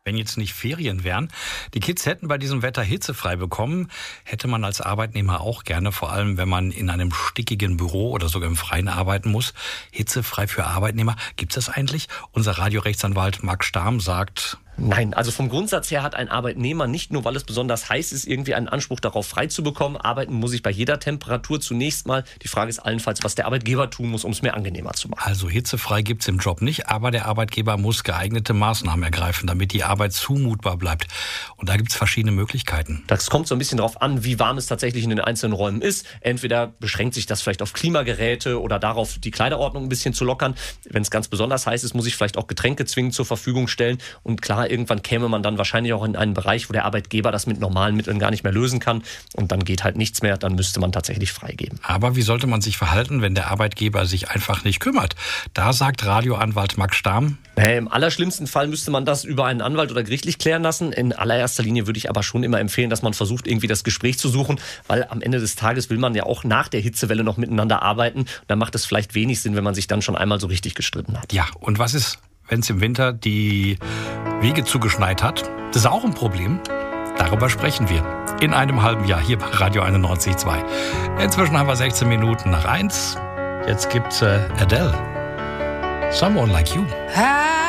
Wenn jetzt nicht Ferien wären, die Kids hätten bei diesem Wetter hitzefrei bekommen, hätte man als Arbeitnehmer auch gerne, vor allem wenn man in einem stickigen Büro oder sogar im Freien arbeiten muss. Hitzefrei für Arbeitnehmer, gibt es das eigentlich? Unser Radiorechtsanwalt Marc Stamm sagt: Nein, also vom Grundsatz her hat ein Arbeitnehmer nicht nur, weil es besonders heiß ist, irgendwie einen Anspruch darauf, frei zu bekommen. Arbeiten muss ich bei jeder Temperatur zunächst mal. Die Frage ist allenfalls, was der Arbeitgeber tun muss, um es mir angenehmer zu machen. Also hitzefrei gibt's im Job nicht, aber der Arbeitgeber muss geeignete Maßnahmen ergreifen, damit die Arbeit zumutbar bleibt. Und da gibt's verschiedene Möglichkeiten. Das kommt so ein bisschen darauf an, wie warm es tatsächlich in den einzelnen Räumen ist. Entweder beschränkt sich das vielleicht auf Klimageräte oder darauf, die Kleiderordnung ein bisschen zu lockern. Wenn es ganz besonders heiß ist, muss ich vielleicht auch Getränke zwingend zur Verfügung stellen. Und klar, irgendwann käme man dann wahrscheinlich auch in einen Bereich, wo der Arbeitgeber das mit normalen Mitteln gar nicht mehr lösen kann. Und dann geht halt nichts mehr, dann müsste man tatsächlich freigeben. Aber wie sollte man sich verhalten, wenn der Arbeitgeber sich einfach nicht kümmert? Da sagt Radioanwalt Max Stamm: Im allerschlimmsten Fall müsste man das über einen Anwalt oder gerichtlich klären lassen. In allererster Linie würde ich aber schon immer empfehlen, dass man versucht, irgendwie das Gespräch zu suchen, weil am Ende des Tages will man ja auch nach der Hitzewelle noch miteinander arbeiten. Da macht es vielleicht wenig Sinn, wenn man sich dann schon einmal so richtig gestritten hat. Ja, und was ist, wenn es im Winter die Wege zugeschneit hat? Das ist auch ein Problem. Darüber sprechen wir in einem halben Jahr hier bei Radio 91.2. Inzwischen haben wir 16 Minuten nach 1. Jetzt gibt's Adele. Someone Like You.